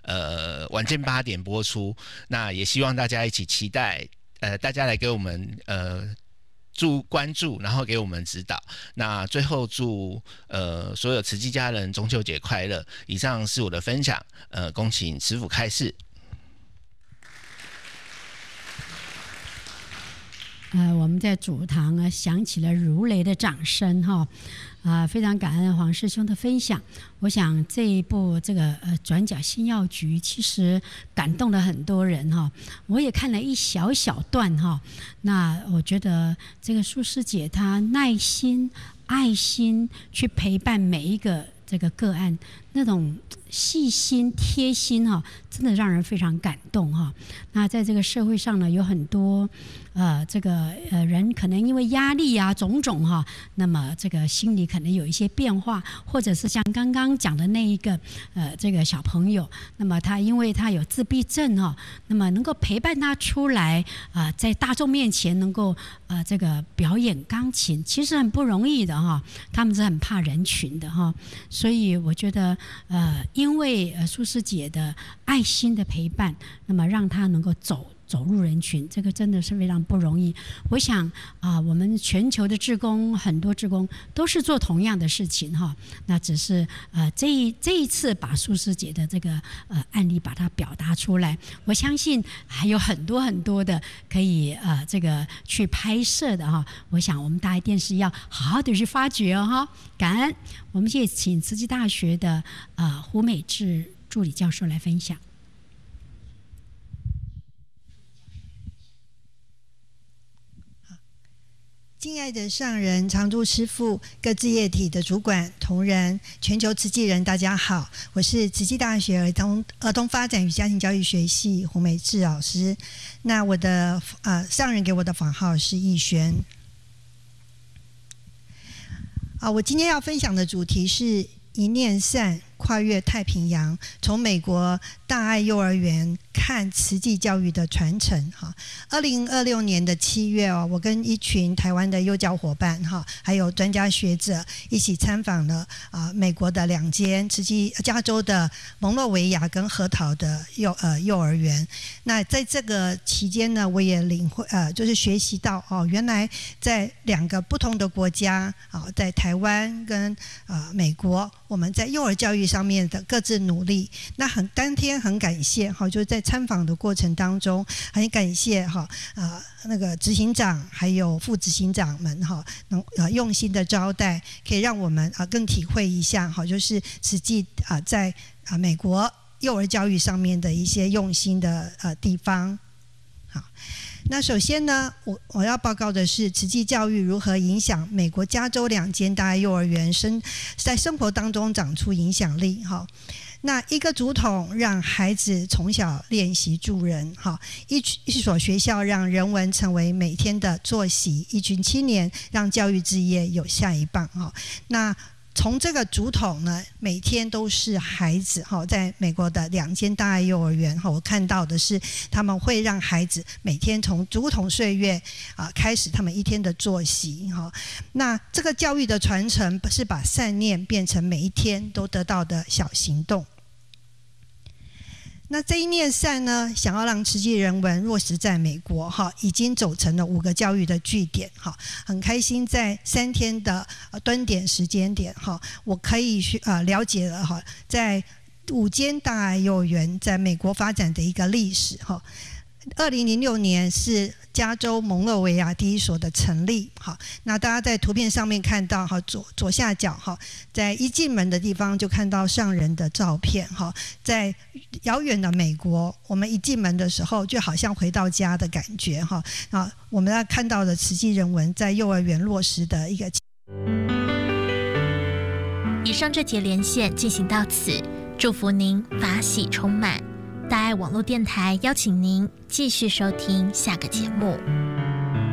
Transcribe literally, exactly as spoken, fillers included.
呃晚间八点播出。那也希望大家一起期待，呃，大家来给我们呃。祝关注，然后给我们指导。那最后祝呃所有慈济家人中秋节快乐。以上是我的分享，呃，恭请慈父开示。 呃，我们在主堂啊响起了如雷的掌声哈，啊、呃，非常感恩黄师兄的分享。我想这一部这个呃转角新药局其实感动了很多人哈，我也看了一小小段哈。那我觉得这个苏师姐她耐心、爱心去陪伴每一个这个个案，那种细心贴心哈，真的让人非常感动哈。那在这个社会上呢，有很多呃这个呃人可能因为压力啊种种哈，那么这个心里可能有一些变化，或者是像刚刚讲的那一个呃这个小朋友，那么他因为他有自闭症哈，那么能够陪伴他出来啊、呃，在大众面前能够呃这个表演钢琴，其实很不容易的哈。他们是很怕人群的哈，所以我觉得呃。因为呃苏师姐的爱心的陪伴，那么让她能够走走入人群，这个真的是非常不容易。我想啊、呃，我们全球的志工很多志工都是做同样的事情哈，那只是呃这一这一次把苏师姐的这个呃案例把它表达出来，我相信还有很多很多的可以呃这个去拍摄的哈。我想我们大爱电视要好好的去发掘哦哈，感恩。我们现在请慈济大学的呃胡美智助理教授来分享。 敬爱的上人、常住师父、各自业体的主管、同仁、全球慈济人，大家好，我是慈济大学儿童儿童发展与家庭教育学系胡美智老师。那我的呃上人给我的访号是逸轩。啊，我今天要分享的主题是一念善，跨越太平洋，从美国大爱幼儿园看慈济教育的传承哈。二零二六年的七月哦，我跟一群台湾的幼教伙伴哈，还有专家学者一起参访了啊美国的两间慈济加州的蒙洛维亚跟核桃的幼呃幼儿园。那在这个期间呢，我也领会呃就是学习到哦，原来在两个不同的国家啊，在台湾跟呃美国，我们在幼儿教育上面的各自努力。那很当天很感谢哈，就是在参访的过程当中，很感谢哈啊、呃、那个执行长还有副执行长们哈，能呃用心的招待，可以让我们啊更体会一下哈，就是实际啊在啊美国幼儿教育上面的一些用心的呃地方。好。那首先呢，我我要报告的是慈济教育如何影响美国加州两间大爱幼儿园生在生活当中长出影响力哈。那一个竹筒让孩子从小练习助人哈，一一所学校让人文成为每天的作息，一群青年让教育事业有下一棒哈。那从这个竹筒呢，每天都是孩子哈，在美国的两间大爱幼儿园哈，我看到的是他们会让孩子每天从竹筒岁月啊开始他们一天的作息哈。那这个教育的传承是把善念变成每一天都得到的小行动。那这一念善呢，想要让慈济人文落实在美国哈，已经走成了五个教育的据点哈，很开心在三天的蹲点时间点哈，我可以去呃了解了哈，在五间大爱幼儿园在美国发展的一个历史哈。二零零六年是加州蒙洛维亚第一所的成立，好，那大家在图片上面看到哈，左左下角哈，在一进门的地方就看到上人的照片哈，在遥远的美国，我们一进门的时候就好像回到家的感觉哈啊，我们要看到的慈济人文在幼儿园落实的一个。 以上这节连线进行到此，祝福您法喜充满。大爱网络电台邀请您继续收听下个节目。